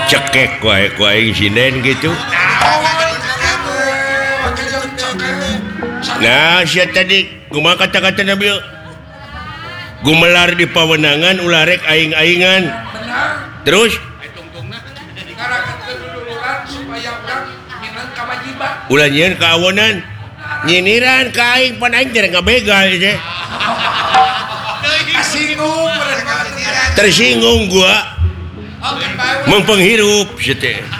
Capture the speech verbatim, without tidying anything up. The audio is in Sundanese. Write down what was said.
cekek wae ku aing sinden gitu. Nah, sia tadi kumaha kata-kata Nabi? Gumelar di pawenangan ulah rek aing-aingan. Terus ulah nyieun kaawonan. Nyiniran ka aing pan aing teh ngabegal teh. Tersinggung gua. Mempenghirup sia teh.